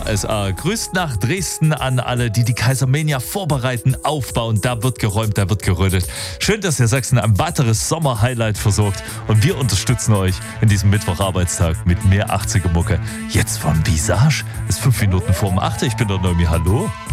SA. Grüßt nach Dresden an alle, die Kaisermania vorbereiten, aufbauen. Da wird geräumt, da wird gerödelt. Schön, dass ihr Sachsen ein weiteres Sommer-Highlight versorgt. Und wir unterstützen euch in diesem Mittwocharbeitstag mit mehr 80er Mucke. Jetzt vom Visage. Es ist 5 Minuten vor um 8. Ich bin der Noemi. Hallo.